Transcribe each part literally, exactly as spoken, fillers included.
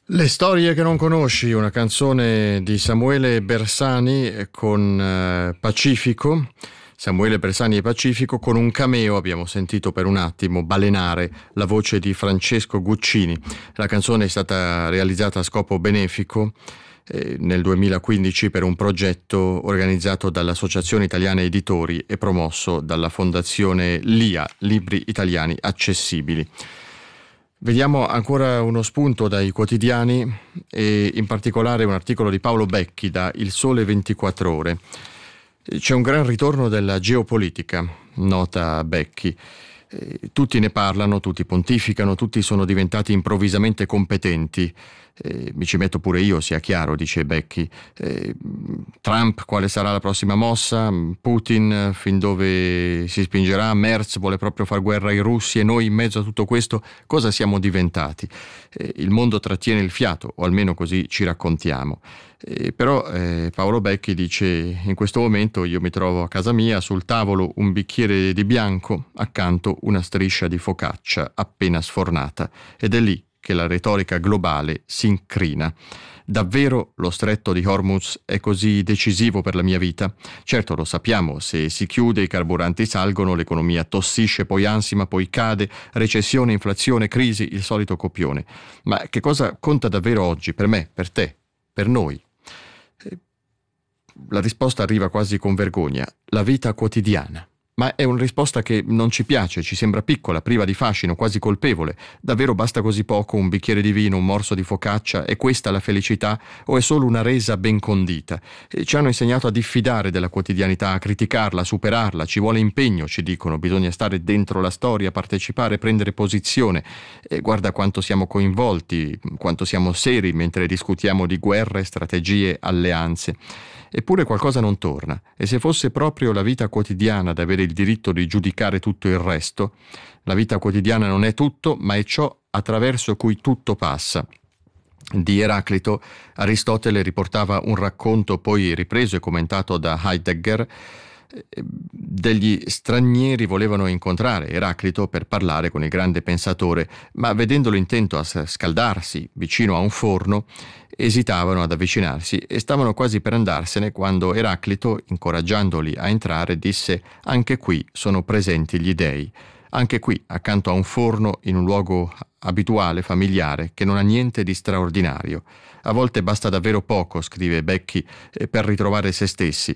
Le storie che non conosci, una canzone di Samuele Bersani con eh, Pacifico. Samuele Bersani e Pacifico con un cameo, abbiamo sentito per un attimo balenare la voce di Francesco Guccini. La canzone è stata realizzata a scopo benefico eh, nel duemilaquindici per un progetto organizzato dall'Associazione Italiana Editori e promosso dalla Fondazione L I A, Libri Italiani Accessibili. Vediamo ancora uno spunto dai quotidiani e in particolare un articolo di Paolo Becchi da Il Sole ventiquattro Ore. C'è un gran ritorno della geopolitica, nota Becchi. Eh, tutti ne parlano, tutti pontificano, tutti sono diventati improvvisamente competenti. Eh, mi ci metto pure io, sia chiaro, dice Becchi. Eh, Trump, quale sarà la prossima mossa? Putin, fin dove si spingerà? Merz vuole proprio far guerra ai russi e noi in mezzo a tutto questo cosa siamo diventati? Eh, il mondo trattiene il fiato, o almeno così ci raccontiamo. Eh, però eh, Paolo Becchi dice: in questo momento io mi trovo a casa mia, sul tavolo un bicchiere di bianco, accanto una striscia di focaccia appena sfornata, ed è lì che la retorica globale si incrina. Davvero lo stretto di Hormuz è così decisivo per la mia vita? Certo, lo sappiamo, se si chiude i carburanti salgono, l'economia tossisce, poi ansima, poi cade, recessione, inflazione, crisi, il solito copione. Ma che cosa conta davvero oggi per me, per te, per noi? La risposta arriva quasi con vergogna: la vita quotidiana. Ma è una risposta che non ci piace, ci sembra piccola, priva di fascino, quasi colpevole. Davvero basta così poco, un bicchiere di vino, un morso di focaccia? È questa la felicità o è solo una resa ben condita? E ci hanno insegnato a diffidare della quotidianità, a criticarla, a superarla. Ci vuole impegno, ci dicono, bisogna stare dentro la storia, partecipare, prendere posizione. E guarda quanto siamo coinvolti, quanto siamo seri mentre discutiamo di guerre, strategie, alleanze. Eppure qualcosa non torna, e se fosse proprio la vita quotidiana ad avere il diritto di giudicare tutto il resto, la vita quotidiana non è tutto, ma è ciò attraverso cui tutto passa. Di Eraclito, Aristotele riportava un racconto poi ripreso e commentato da Heidegger. Degli stranieri volevano incontrare Eraclito per parlare con il grande pensatore, ma vedendolo intento a scaldarsi vicino a un forno, esitavano ad avvicinarsi e stavano quasi per andarsene quando Eraclito, incoraggiandoli a entrare, disse: «Anche qui sono presenti gli dei». Anche qui, accanto a un forno, in un luogo abituale, familiare, che non ha niente di straordinario. A volte basta davvero poco, scrive Becchi, per ritrovare se stessi.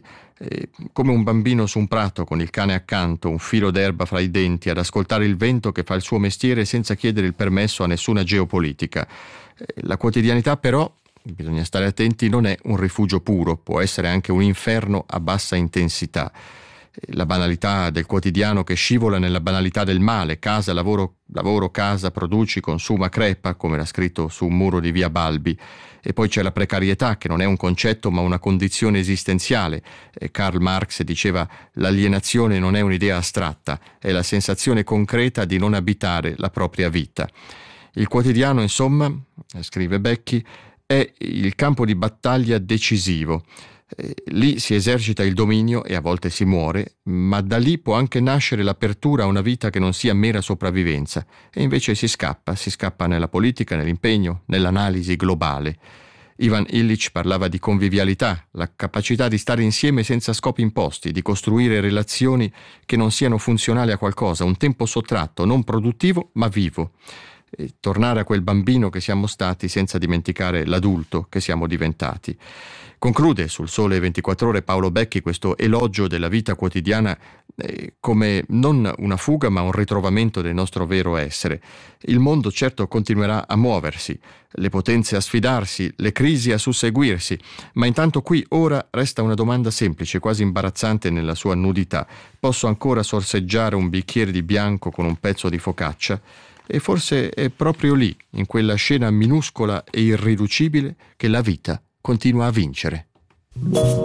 Come un bambino su un prato con il cane accanto, un filo d'erba fra i denti, ad ascoltare il vento che fa il suo mestiere senza chiedere il permesso a nessuna geopolitica. La quotidianità, però, bisogna stare attenti, non è un rifugio puro, può essere anche un inferno a bassa intensità. La banalità del quotidiano che scivola nella banalità del male: casa, lavoro, lavoro, casa, produci, consuma, crepa, come era scritto su un muro di via Balbi. E poi c'è la precarietà, che non è un concetto ma una condizione esistenziale. E Karl Marx diceva: l'alienazione non è un'idea astratta, è la sensazione concreta di non abitare la propria vita. Il quotidiano, insomma, scrive Becchi, è il campo di battaglia decisivo. Eh, lì si esercita il dominio e a volte si muore, ma da lì può anche nascere l'apertura a una vita che non sia mera sopravvivenza. E invece si scappa, si scappa nella politica, nell'impegno, nell'analisi globale. Ivan Illich parlava di convivialità, la capacità di stare insieme senza scopi imposti, di costruire relazioni che non siano funzionali a qualcosa, un tempo sottratto, non produttivo ma vivo. E tornare a quel bambino che siamo stati senza dimenticare l'adulto che siamo diventati. Conclude sul Sole ventiquattro Ore Paolo Becchi questo elogio della vita quotidiana eh, come non una fuga ma un ritrovamento del nostro vero essere. Il mondo certo continuerà a muoversi, le potenze a sfidarsi, le crisi a susseguirsi, ma intanto qui ora resta una domanda semplice, quasi imbarazzante nella sua nudità: posso ancora sorseggiare un bicchiere di bianco con un pezzo di focaccia? E forse è proprio lì, in quella scena minuscola e irriducibile, che la vita continua a vincere.